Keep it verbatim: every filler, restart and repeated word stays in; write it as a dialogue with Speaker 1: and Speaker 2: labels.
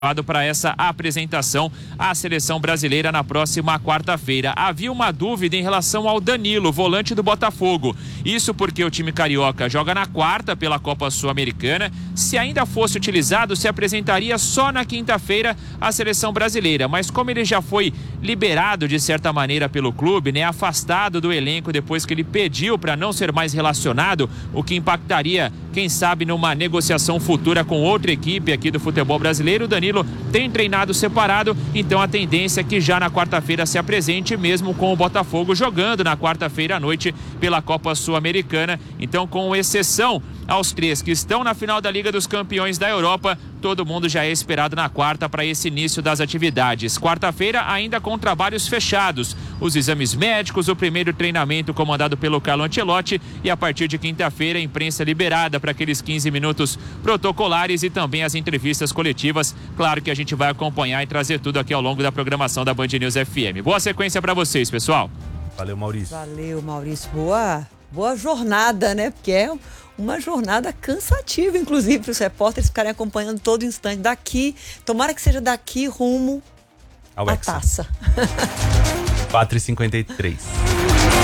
Speaker 1: para essa apresentação à seleção brasileira na próxima quarta-feira. Havia uma dúvida em relação ao Danilo, volante do Botafogo. Isso porque o time carioca joga na quarta pela Copa Sul-Americana. Se ainda fosse utilizado, se apresentaria só na quinta-feira à seleção brasileira. Mas como ele já foi liberado de certa maneira pelo clube, né, afastado do elenco depois que ele pediu para não ser mais relacionado, o que impactaria, quem sabe, numa negociação futura com outra equipe aqui do futebol brasileiro, o Danilo tem treinado separado, então a tendência é que já na quarta-feira se apresente, mesmo com o Botafogo jogando na quarta-feira à noite pela Copa Sul-Americana. Então, com exceção aos três que estão na final da Liga dos Campeões da Europa, todo mundo já é esperado na quarta para esse início das atividades. Quarta-feira ainda com trabalhos fechados, os exames médicos, o primeiro treinamento comandado pelo Carlo Ancelotti e a partir de quinta-feira a imprensa liberada para aqueles quinze minutos protocolares e também as entrevistas coletivas. Claro que a gente vai acompanhar e trazer tudo aqui ao longo da programação da Band News F M. Boa sequência para vocês, pessoal.
Speaker 2: Valeu, Maurício.
Speaker 3: Valeu, Maurício. Boa, boa jornada, né? Porque é uma jornada cansativa, inclusive, para os repórteres ficarem acompanhando todo instante daqui. Tomara que seja daqui rumo à taça.
Speaker 2: quatro e cinquenta e três.